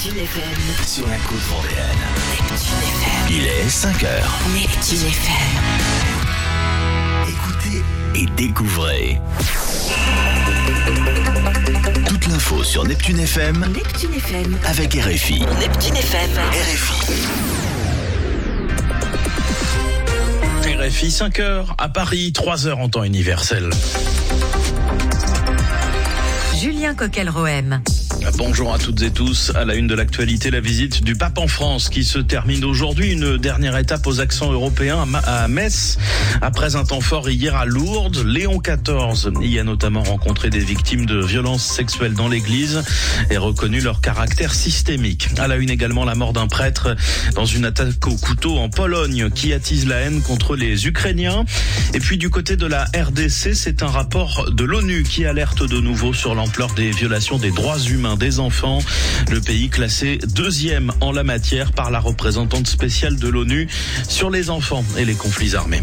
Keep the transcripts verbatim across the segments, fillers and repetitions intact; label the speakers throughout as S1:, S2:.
S1: Neptune F M.
S2: Sur la côte vendéenne.
S1: Neptune F M.
S2: Il est cinq heures.
S1: Neptune F M.
S2: Écoutez et découvrez. Toute l'info sur Neptune F M.
S1: Neptune F M.
S2: Avec R F I.
S1: Neptune F M.
S2: R F I.
S3: R F I, cinq heures à Paris, trois heures en temps universel.
S4: Julien Coquel-Rohem.
S3: Bonjour à toutes et tous. À la une de l'actualité, la visite du pape en France qui se termine aujourd'hui. Une dernière étape aux accents européens à Metz. Après un temps fort hier à Lourdes, Léon quatorze y a notamment rencontré des victimes de violences sexuelles dans l'église et reconnu leur caractère systémique. À la une également, la mort d'un prêtre dans une attaque au couteau en Pologne qui attise la haine contre les Ukrainiens. Et puis du côté de la R D C, c'est un rapport de l'ONU qui alerte de nouveau sur l'ampleur des violations des droits humains des enfants. Le pays classé deuxième en la matière par la représentante spéciale de l'ONU sur les enfants et les conflits armés.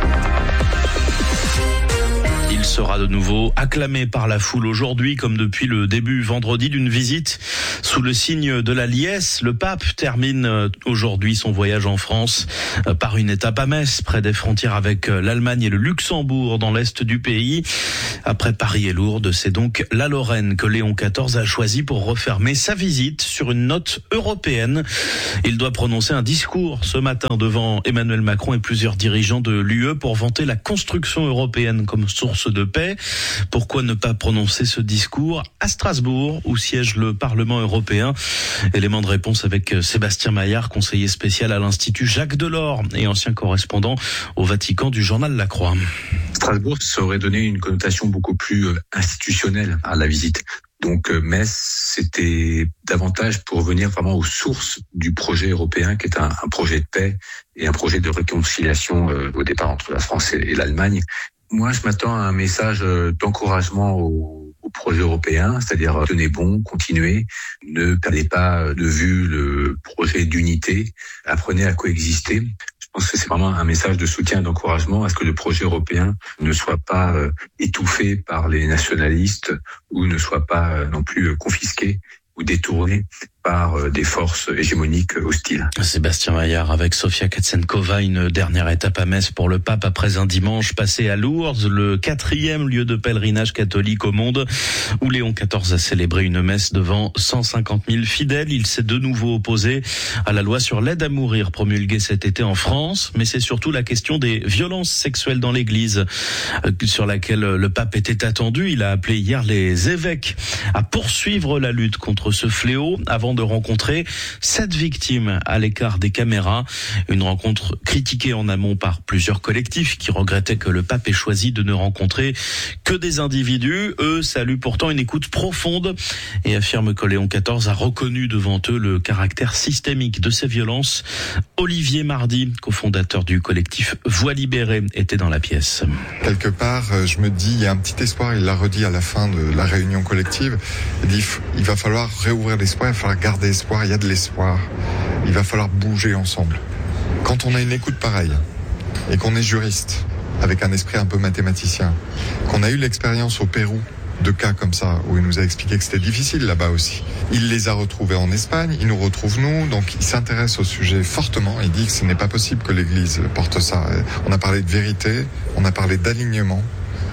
S3: Il sera de nouveau acclamé par la foule aujourd'hui, comme depuis le début vendredi d'une visite sous le signe de la liesse. Le pape termine aujourd'hui son voyage en France par une étape à Metz, près des frontières avec l'Allemagne et le Luxembourg, dans l'est du pays. Après Paris et Lourdes, c'est donc la Lorraine que Léon quatorze a choisi pour refermer sa visite sur une note européenne. Il doit prononcer un discours ce matin devant Emmanuel Macron et plusieurs dirigeants de l'U E pour vanter la construction européenne comme source de paix. Pourquoi ne pas prononcer ce discours à Strasbourg, où siège le Parlement européen? Élément de réponse avec Sébastien Maillard, conseiller spécial à l'Institut Jacques Delors et ancien correspondant au Vatican du journal La Croix.
S5: Strasbourg, ça aurait donné une connotation beaucoup plus institutionnelle à la visite. Donc Metz, c'était davantage pour revenir vraiment aux sources du projet européen, qui est un, un projet de paix et un projet de réconciliation euh, au départ entre la France et, et l'Allemagne. Moi, je m'attends à un message d'encouragement au, au projet européen, c'est-à-dire tenez bon, continuez, ne perdez pas de vue le projet d'unité, apprenez à coexister. Je pense que c'est vraiment un message de soutien et d'encouragement à ce que le projet européen ne soit pas étouffé par les nationalistes ou ne soit pas non plus confisqué ou détourné par des forces hégémoniques hostiles.
S3: Sébastien Maillard avec Sofia Katsenkova, une dernière étape à Metz pour le pape après un dimanche passé à Lourdes, le quatrième lieu de pèlerinage catholique au monde, où Léon quatorze a célébré une messe devant cent cinquante mille fidèles. Il s'est de nouveau opposé à la loi sur l'aide à mourir promulguée cet été en France, mais c'est surtout la question des violences sexuelles dans l'église sur laquelle le pape était attendu. Il a appelé hier les évêques à poursuivre la lutte contre ce fléau avant de rencontrer sept victimes à l'écart des caméras. Une rencontre critiquée en amont par plusieurs collectifs qui regrettaient que le pape ait choisi de ne rencontrer que des individus. Eux saluent pourtant une écoute profonde et affirment que Léon quatorze a reconnu devant eux le caractère systémique de ces violences. Olivier Mardy, cofondateur du collectif Voix libérée, était dans la pièce.
S6: Quelque part, je me dis, il y a un petit espoir, il l'a redit à la fin de la réunion collective. Il dit, il va falloir réouvrir l'espoir, il va falloir garder espoir, il y a de l'espoir. Il va falloir bouger ensemble. Quand on a une écoute pareille, et qu'on est juriste, avec un esprit un peu mathématicien, qu'on a eu l'expérience au Pérou de cas comme ça, où il nous a expliqué que c'était difficile là-bas aussi. Il les a retrouvés en Espagne, il nous retrouve nous, donc il s'intéresse au sujet fortement, il dit que ce n'est pas possible que l'Église porte ça. On a parlé de vérité, on a parlé d'alignement,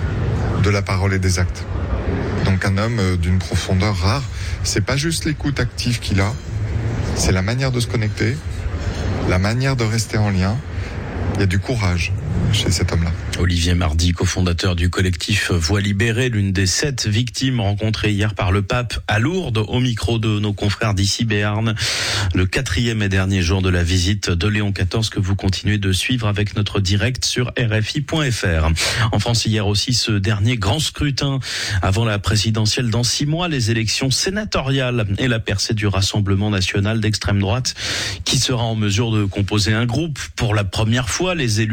S6: de la parole et des actes. Donc un homme d'une profondeur rare, c'est pas juste l'écoute active qu'il a, c'est la manière de se connecter, la manière de rester en lien. Il y a du courage chez cet homme-là.
S3: Olivier Mardy, cofondateur du collectif Voix libérée, l'une des sept victimes rencontrées hier par le pape à Lourdes, au micro de nos confrères d'ici Béarn. Le quatrième et dernier jour de la visite de Léon quatorze que vous continuez de suivre avec notre direct sur R F I point F R. En France, hier aussi, ce dernier grand scrutin avant la présidentielle dans six mois, les élections sénatoriales et la percée du Rassemblement national d'extrême droite qui sera en mesure de composer un groupe pour la première fois. Les élus locaux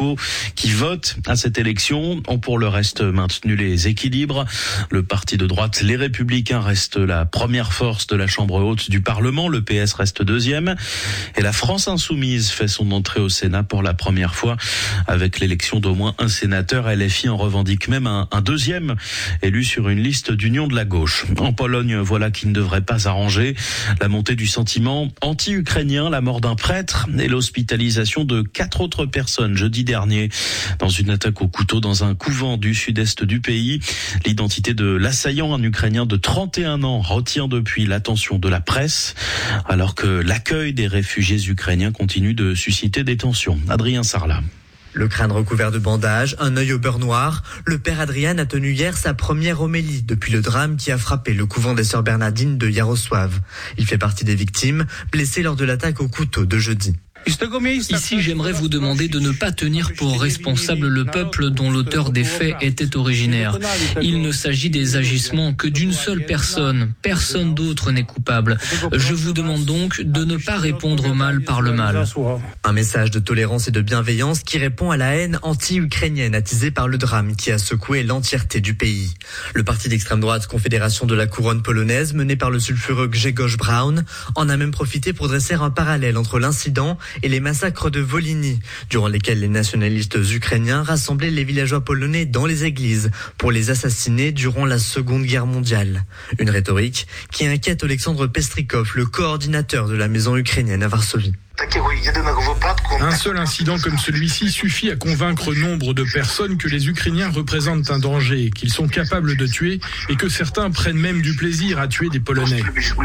S3: rivaux qui votent à cette élection ont pour le reste maintenu les équilibres. Le parti de droite, les Républicains, reste la première force de la Chambre haute du Parlement. Le P S reste deuxième. Et la France insoumise fait son entrée au Sénat pour la première fois avec l'élection d'au moins un sénateur. L F I en revendique même un, un deuxième élu sur une liste d'union de la gauche. En Pologne, voilà qui ne devrait pas arranger la montée du sentiment anti-ukrainien, la mort d'un prêtre et l'hospitalisation de quatre autres personnes jeudi dernier dans une attaque au couteau dans un couvent du sud-est du pays. L'identité de l'assaillant, un Ukrainien de trente et un ans, retient depuis l'attention de la presse, alors que l'accueil des réfugiés ukrainiens continue de susciter des tensions. Adrien Sarlat.
S7: Le crâne recouvert de bandages, un œil au beurre noir, le père Adrian a tenu hier sa première homélie depuis le drame qui a frappé le couvent des Sœurs Bernardines de Yarosław. Il fait partie des victimes blessées lors de l'attaque au couteau de jeudi.
S8: Ici, j'aimerais vous demander de ne pas tenir pour responsable le peuple dont l'auteur des faits était originaire. Il ne s'agit des agissements que d'une seule personne. Personne d'autre n'est coupable. Je vous demande donc de ne pas répondre au mal par le mal.
S7: Un message de tolérance et de bienveillance qui répond à la haine anti-ukrainienne attisée par le drame qui a secoué l'entièreté du pays. Le parti d'extrême droite Confédération de la Couronne polonaise, mené par le sulfureux Grzegorz Braun, en a même profité pour dresser un parallèle entre l'incident et les massacres de Volhynie, durant lesquels les nationalistes ukrainiens rassemblaient les villageois polonais dans les églises pour les assassiner durant la Seconde Guerre mondiale. Une rhétorique qui inquiète Alexandre Pestrikov, le coordinateur de la maison ukrainienne à Varsovie.
S9: Un seul incident comme celui-ci suffit à convaincre nombre de personnes que les Ukrainiens représentent un danger, qu'ils sont capables de tuer et que certains prennent même du plaisir à tuer des Polonais.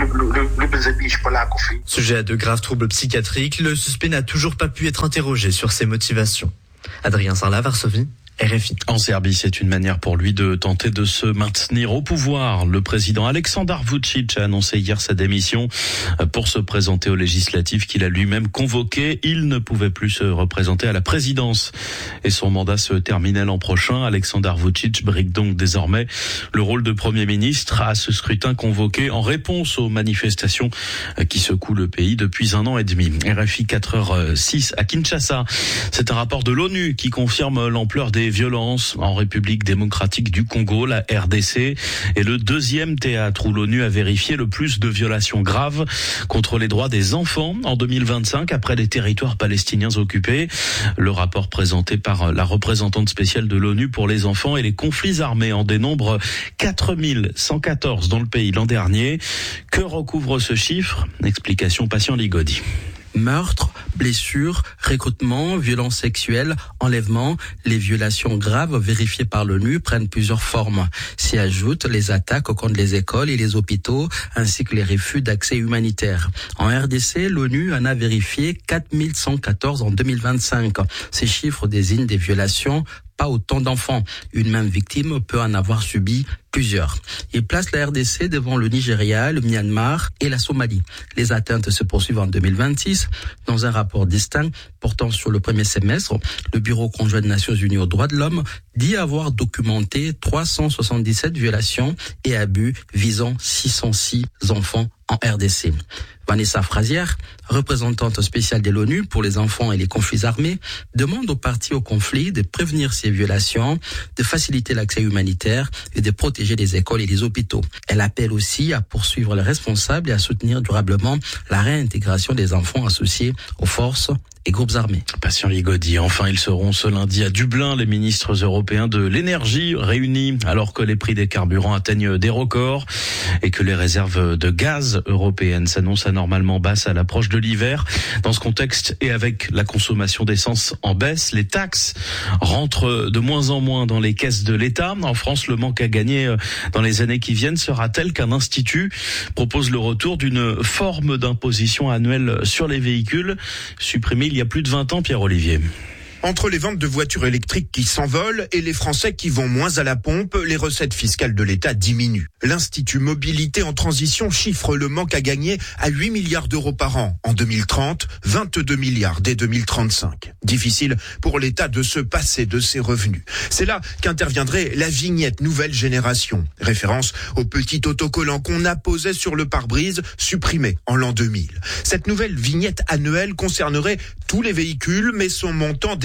S7: Sujet à de graves troubles psychiatriques, le suspect n'a toujours pas pu être interrogé sur ses motivations. Adrien Sarlat, Varsovie. R F I.
S3: En Serbie, c'est une manière pour lui de tenter de se maintenir au pouvoir. Le président Aleksandar Vučić a annoncé hier sa démission pour se présenter aux législatives qu'il a lui-même convoquées. Il ne pouvait plus se représenter à la présidence et son mandat se terminait l'an prochain. Aleksandar Vučić brigue donc désormais le rôle de Premier ministre à ce scrutin convoqué en réponse aux manifestations qui secouent le pays depuis un an et demi. R F I quatre heures six à Kinshasa. C'est un rapport de l'ONU qui confirme l'ampleur des violences en République démocratique du Congo. La R D C est le deuxième théâtre où l'ONU a vérifié le plus de violations graves contre les droits des enfants en deux mille vingt-cinq après les territoires palestiniens occupés. Le rapport présenté par la représentante spéciale de l'ONU pour les enfants et les conflits armés en dénombre quatre mille cent quatorze dans le pays l'an dernier. Que recouvre ce chiffre? Explication Patient Ligodi.
S10: Meurtres, blessures, recrutement, violences sexuelles, enlèvements, les violations graves vérifiées par l'ONU prennent plusieurs formes. S'y ajoutent les attaques contre les écoles et les hôpitaux, ainsi que les refus d'accès humanitaire. En R D C, l'ONU en a vérifié quatre mille cent quatorze en deux mille vingt-cinq. Ces chiffres désignent des violations, pas autant d'enfants. Une même victime peut en avoir subi plusieurs. Il place la R D C devant le Nigeria, le Myanmar et la Somalie. Les atteintes se poursuivent en deux mille vingt-six. Dans un rapport distinct portant sur le premier semestre, le Bureau conjoint des Nations Unies aux droits de l'homme dit avoir documenté trois cent soixante-dix-sept violations et abus visant six cent six enfants en R D C. Vanessa Frazier, représentante spéciale de l'ONU pour les enfants et les conflits armés, demande aux parties au conflit de prévenir ces violations, de faciliter l'accès humanitaire et de protéger les écoles et les hôpitaux. Elle appelle aussi à poursuivre les responsables et à soutenir durablement la réintégration des enfants associés aux forces et groupes armés.
S3: Patient Ligodi. Enfin, ils seront ce lundi à Dublin, les ministres européens de l'énergie réunis, alors que les prix des carburants atteignent des records et que les réserves de gaz européennes s'annoncent anormalement basses à l'approche de l'hiver. Dans ce contexte et avec la consommation d'essence en baisse, les taxes rentrent de moins en moins dans les caisses de l'État. En France, le manque à gagner dans les années qui viennent sera tel qu'un institut propose le retour d'une forme d'imposition annuelle sur les véhicules, supprimée il y a plus de vingt ans, Pierre-Olivier.
S11: Entre les ventes de voitures électriques qui s'envolent et les Français qui vont moins à la pompe, les recettes fiscales de l'État diminuent. L'Institut Mobilité en Transition chiffre le manque à gagner à huit milliards d'euros par an. En deux mille trente, vingt-deux milliards dès deux mille trente-cinq. Difficile pour l'État de se passer de ses revenus. C'est là qu'interviendrait la vignette nouvelle génération. Référence au petit autocollant qu'on apposait sur le pare-brise, supprimé en l'an deux mille. Cette nouvelle vignette annuelle concernerait tous les véhicules, mais son montant dépasse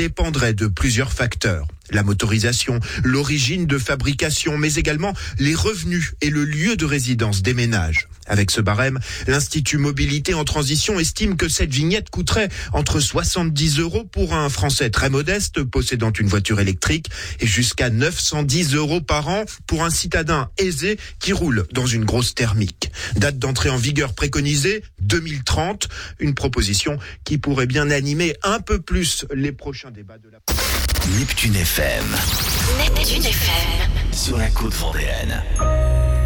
S11: dépendrait de plusieurs facteurs. La motorisation, l'origine de fabrication, mais également les revenus et le lieu de résidence des ménages. Avec ce barème, l'Institut Mobilité en Transition estime que cette vignette coûterait entre soixante-dix euros pour un Français très modeste possédant une voiture électrique et jusqu'à neuf cent dix euros par an pour un citadin aisé qui roule dans une grosse thermique. Date d'entrée en vigueur préconisée, deux mille trente, une proposition qui pourrait bien animer un peu plus les prochains débats de la...
S2: Neptune F M.
S1: Neptune F M.
S2: Sur la côte vendéenne.